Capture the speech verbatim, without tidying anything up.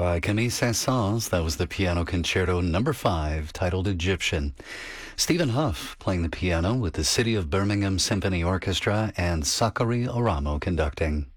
by Camille Saint-Saëns. That was the piano concerto number five, titled Egyptian. Stephen Huff playing the piano with the City of Birmingham Symphony Orchestra and Sakari Oramo conducting.